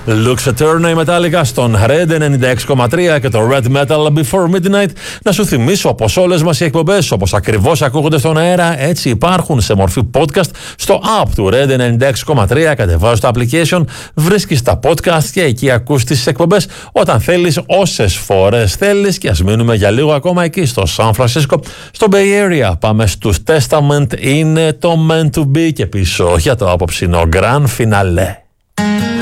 Lux Eterna η Metallica στον Red 96,3 και το Red Metal Before Midnight. Να σου θυμίσω πως όλες μας οι εκπομπές, όπως ακριβώς ακούγονται στον αέρα, έτσι υπάρχουν σε μορφή podcast στο app του Red 96,3. Κατεβάζεις το application, βρίσκεις τα podcast και εκεί ακούς τις εκπομπές όταν θέλεις, όσες φορές θέλεις. Και ας μείνουμε για λίγο ακόμα εκεί στο San Francisco, στο Bay Area. Πάμε στους Testament, είναι το Meant to Be και πίσω για το απόψινο Grand Finale.